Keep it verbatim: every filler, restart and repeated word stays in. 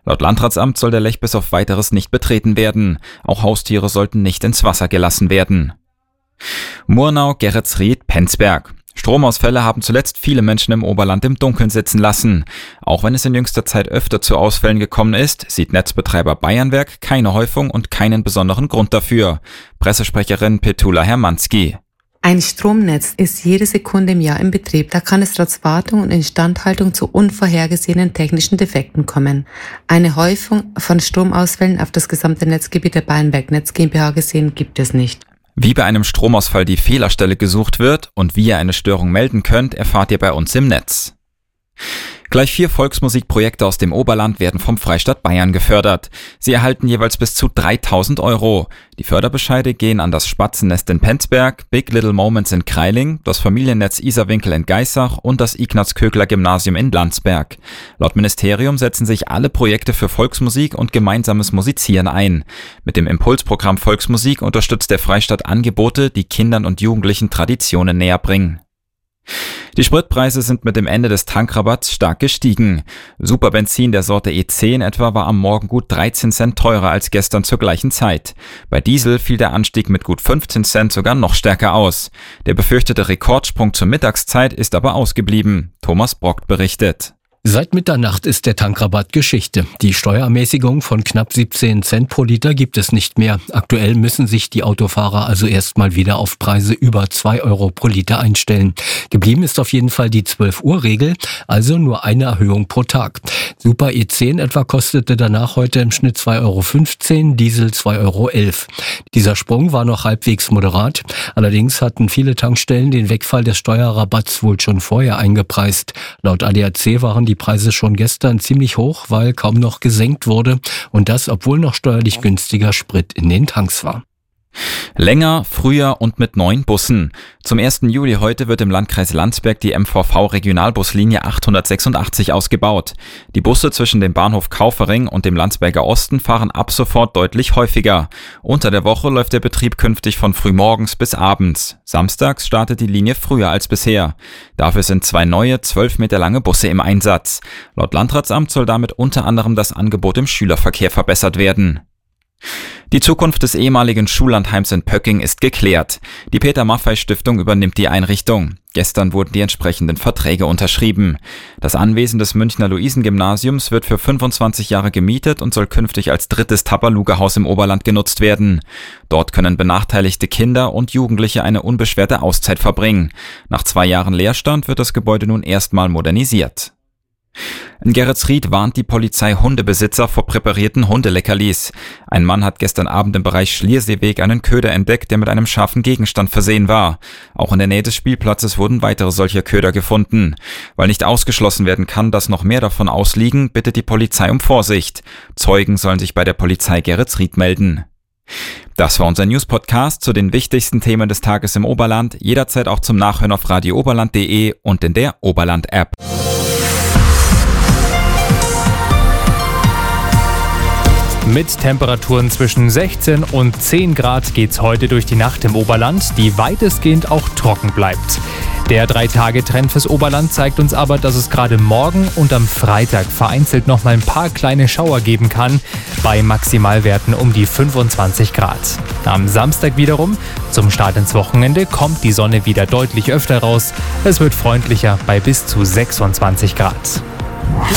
Laut Landratsamt soll der Lech bis auf Weiteres nicht betreten werden. Auch Haustiere sollten nicht ins Wasser gelassen werden. Murnau, Geretsried, Penzberg. Stromausfälle haben zuletzt viele Menschen im Oberland im Dunkeln sitzen lassen. Auch wenn es in jüngster Zeit öfter zu Ausfällen gekommen ist, sieht Netzbetreiber Bayernwerk keine Häufung und keinen besonderen Grund dafür. Pressesprecherin Petula Hermanski. Ein Stromnetz ist jede Sekunde im Jahr in Betrieb. Da kann es trotz Wartung und Instandhaltung zu unvorhergesehenen technischen Defekten kommen. Eine Häufung von Stromausfällen auf das gesamte Netzgebiet der Bayernwerk Netz GmbH gesehen gibt es nicht. Wie bei einem Stromausfall die Fehlerstelle gesucht wird und wie ihr eine Störung melden könnt, erfahrt ihr bei uns im Netz. Gleich vier Volksmusikprojekte aus dem Oberland werden vom Freistaat Bayern gefördert. Sie erhalten jeweils bis zu dreitausend Euro. Die Förderbescheide gehen an das Spatzennest in Penzberg, Big Little Moments in Kreiling, das Familiennetz Isarwinkel in Geissach und das Ignaz-Kögler-Gymnasium in Landsberg. Laut Ministerium setzen sich alle Projekte für Volksmusik und gemeinsames Musizieren ein. Mit dem Impulsprogramm Volksmusik unterstützt der Freistaat Angebote, die Kindern und Jugendlichen Traditionen näher bringen. Die Spritpreise sind mit dem Ende des Tankrabatts stark gestiegen. Superbenzin der Sorte E zehn etwa war am Morgen gut dreizehn Cent teurer als gestern zur gleichen Zeit. Bei Diesel fiel der Anstieg mit gut fünfzehn Cent sogar noch stärker aus. Der befürchtete Rekordsprung zur Mittagszeit ist aber ausgeblieben. Thomas Brockt berichtet. Seit Mitternacht ist der Tankrabatt Geschichte. Die Steuerermäßigung von knapp siebzehn Cent pro Liter gibt es nicht mehr. Aktuell müssen sich die Autofahrer also erstmal wieder auf Preise über zwei Euro pro Liter einstellen. Geblieben ist auf jeden Fall die zwölf Uhr Regel, also nur eine Erhöhung pro Tag. Super E zehn etwa kostete danach heute im Schnitt zwei Euro fünfzehn, Diesel zwei Euro elf. Dieser Sprung war noch halbwegs moderat. Allerdings hatten viele Tankstellen den Wegfall des Steuerrabatts wohl schon vorher eingepreist. Laut A D A C waren die Preise schon gestern ziemlich hoch, weil kaum noch gesenkt wurde und das, obwohl noch steuerlich günstiger Sprit in den Tanks war. Länger, früher und mit neuen Bussen. Zum ersten Juli heute wird im Landkreis Landsberg die M V V-Regionalbuslinie achthundertsechsundachtzig ausgebaut. Die Busse zwischen dem Bahnhof Kaufering und dem Landsberger Osten fahren ab sofort deutlich häufiger. Unter der Woche läuft der Betrieb künftig von frühmorgens bis abends. Samstags startet die Linie früher als bisher. Dafür sind zwei neue, zwölf Meter lange Busse im Einsatz. Laut Landratsamt soll damit unter anderem das Angebot im Schülerverkehr verbessert werden. Die Zukunft des ehemaligen Schullandheims in Pöcking ist geklärt. Die Peter-Maffay-Stiftung übernimmt die Einrichtung. Gestern wurden die entsprechenden Verträge unterschrieben. Das Anwesen des Münchner Luisen-Gymnasiums wird für fünfundzwanzig Jahre gemietet und soll künftig als drittes Tabaluga-Haus im Oberland genutzt werden. Dort können benachteiligte Kinder und Jugendliche eine unbeschwerte Auszeit verbringen. Nach zwei Jahren Leerstand wird das Gebäude nun erstmal modernisiert. In Geretsried warnt die Polizei Hundebesitzer vor präparierten Hundeleckerlis. Ein Mann hat gestern Abend im Bereich Schlierseeweg einen Köder entdeckt, der mit einem scharfen Gegenstand versehen war. Auch in der Nähe des Spielplatzes wurden weitere solcher Köder gefunden. Weil nicht ausgeschlossen werden kann, dass noch mehr davon ausliegen, bittet die Polizei um Vorsicht. Zeugen sollen sich bei der Polizei Geretsried melden. Das war unser News-Podcast zu den wichtigsten Themen des Tages im Oberland. Jederzeit auch zum Nachhören auf radio oberland punkt de und in der Oberland-App. Mit Temperaturen zwischen sechzehn und zehn Grad geht's heute durch die Nacht im Oberland, die weitestgehend auch trocken bleibt. Der drei-Tage-Trend fürs Oberland zeigt uns aber, dass es gerade morgen und am Freitag vereinzelt noch mal ein paar kleine Schauer geben kann, bei Maximalwerten um die fünfundzwanzig Grad. Am Samstag wiederum, zum Start ins Wochenende, kommt die Sonne wieder deutlich öfter raus. Es wird freundlicher bei bis zu sechsundzwanzig Grad.